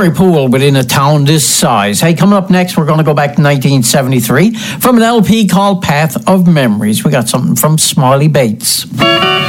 Glory pool within a town this size. Hey, coming up next, we're going to go back to 1973 from an LP called Path of Memories. We got something from Smiley Bates.